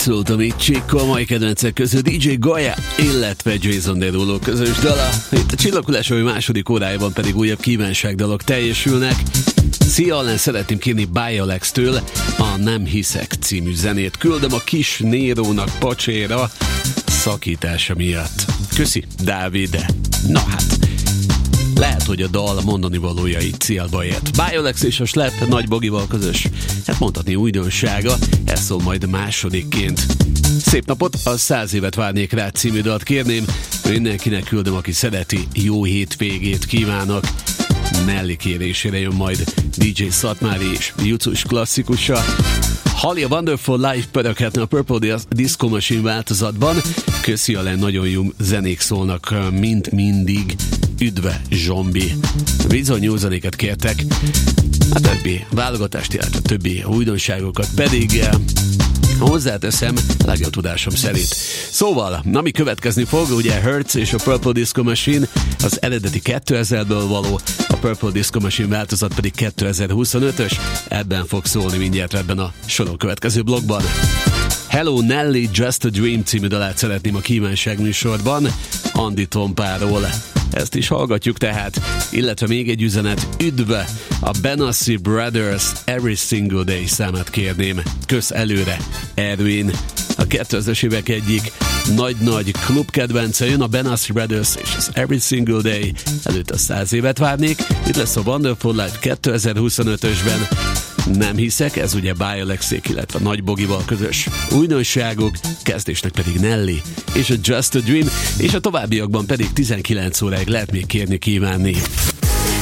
Abszolút a Mitchie, komoly kedvencek közül DJ Goya, illetve Jason Derulo közös dala. Itt a Csillaghullás második órájában pedig újabb kívánságdalok teljesülnek. Szia, Allen, szeretném kérni Biolex-től a Nem hiszek című zenét. Küldöm a kis Nérónak pacséra szakítása miatt. Köszi, Dávid. Na hát, lehet, hogy a dal mondani valója itt célba ért. Biolex és a Slap Nagy Bogival közös, hát mondhatni újdonsága, ez szól majd másodikként. Szép napot, a 100 évet várnék rá című dalt kérném, mindenkinek küldöm, aki szereti, jó hétvégét kívánok. Nelly kérésére jön majd DJ Szatmári és Jucus klasszikusa. Halli a Wonderful Life pöröghetne a Purple Disco Machine változatban. Köszi, Allen, nagyon jó zenék szólnak, mint mindig. Üdve, zombi. Bizony jó zenéket kértek. A többi válogatást, illetve többi újdonságokat pedig hozzáteszem legjobb tudásom szerint. Szóval, ami következni fog, ugye Hertz és a Purple Disco Machine, az eredeti 2000-ből való, a Purple Disco Machine változat pedig 2025-ös, ebben fog szólni mindjárt ebben a soron következő blogban. Hello Nelly, Just a Dream című dalát szeretném a kívánság műsorban, Andi Tompáról. Ezt is hallgatjuk tehát, illetve még egy üzenet, üdve, a Benassi Brothers Every Single Day számát kérném. Kösz előre, Erwin. A 2000-es évek egyik nagy-nagy klubkedvence jön, a Benassi Brothers és az Every Single Day, előtt a 100 évet várnék. Itt lesz a Wonderful Life 2025-ösben. Nem hiszek, ez ugye Biolex-ék, illetve Nagy Bogival közös újdonságok, kezdésnek pedig Nelly és a Just a Dream, és a továbbiakban pedig 19 óráig lehet még kérni, kívánni.